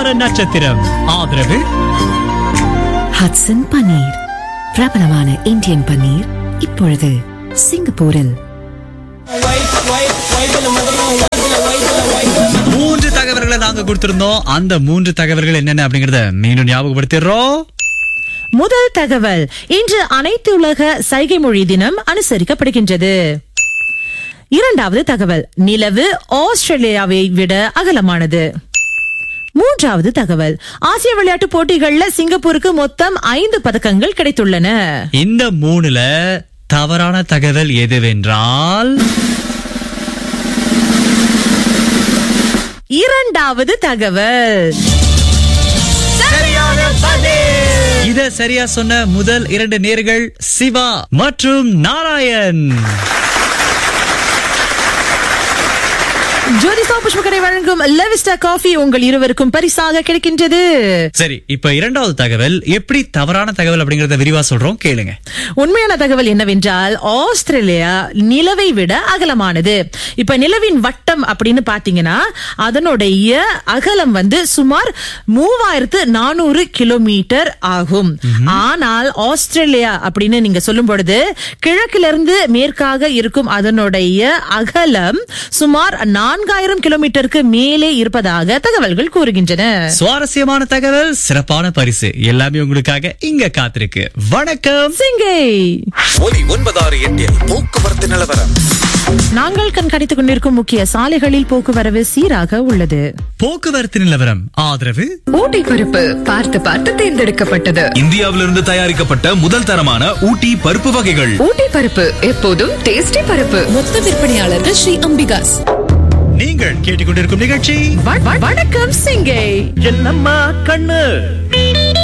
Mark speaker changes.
Speaker 1: வார நட்சத்திரம். ஆதரவு
Speaker 2: ஹட்சன் பன்னீர், பிரபலமான இந்தியன் பன்னீர், இப்பொழுது சிங்கப்பூரில்.
Speaker 1: 3 தகவல்களை நாங்க கொடுத்திருந்தோம். அந்த 3 தகவல்கள் என்னென்ன அப்படிங்கறத மீண்டும் ஞாபகப்படுத்திடுறோம்.
Speaker 3: முதல் தகவல், இன்று அனைத்து உலக சைகை மொழி தினம் அனுசரிக்கப்படுகின்றது. இரண்டாவது தகவல், நிலவு ஆஸ்திரேலியாவை விட அகலமானது. மூன்றாவது தகவல், ஆசிய விளையாட்டு போட்டிகள்ல சிங்கப்பூருக்கு மொத்தம் 5 பதக்கங்கள் கிடைத்துள்ளன.
Speaker 1: இந்த 3ல தவறான தகவல் எதுவென்றால்
Speaker 3: இரண்டாவது தகவல்.
Speaker 1: இத சரியா சொன்ன முதல் 2 நேர்கள் சிவா மற்றும் நாராயண்.
Speaker 3: ஜோதிஸ்தா புஷ்பக்கடை வழங்கும் லெவிஸ்டா காஃபி உங்கள் இருவருக்கும் பரிசாக கிடைக்கின்றது.
Speaker 1: சரி, இப்ப இரண்டாவது தகவல் எப்படி தவறான தகவல் அப்படிங்கறத விரிவா சொல்றோம், கேளுங்க.
Speaker 3: உண்மையான தகவல் என்னவென்றால், ஆஸ்திரேலியா நிலவை விட அகலமானது. இப்ப நிலவின் வட்டம் அப்படின்னு பாத்தீங்கன்னா அதனுடைய அகலம் சுமார் 3400 கிலோமீட்டர் ஆகும். ஆனால் ஆஸ்திரேலியா அப்படின்னு நீங்க சொல்லும் பொழுது கிழக்கிலிருந்து மேற்காக இருக்கும் அதனுடைய அகலம் சுமார் 4000 கிலோமீட்டருக்கு மேலே இருப்பதாக தகவல்கள் கூறுகின்றன.
Speaker 1: சுவாரஸ்யமான தகவல், சிறப்பான பரிசு எல்லாமே உங்களுக்காக இங்க காத்திருக்கு. வணக்கம்
Speaker 3: சிங்கை.
Speaker 4: ஒலி 96.8 போக்குவரத்து நிலவரம்.
Speaker 3: நாங்கள் கண்காணித்துக் கொண்டிருக்கும் முக்கிய சாலைகளில் போக்குவரவு சீராக உள்ளது.
Speaker 1: போக்குவரத்து நிலவரம் ஆதரவு
Speaker 5: ஊட்டி பருப்பு பார்த்து பார்த்து தேர்ந்தெடுக்கப்பட்டது.
Speaker 4: இந்தியாவிலிருந்து தயாரிக்கப்பட்ட முதல் தரமான ஊட்டி பருப்பு வகைகள்.
Speaker 5: ஊட்டி பருப்பு எப்போதும் டேஸ்டி பருப்பு.
Speaker 2: மொத்த விற்பனையாளர்கள் ஸ்ரீ அம்பிகாஸ்.
Speaker 1: நீங்கள் கேட்டுக்கொண்டிருக்கும் நிகழ்ச்சி
Speaker 3: வணக்கம் சிங்கை.
Speaker 1: என்னம்மா கண்ணு.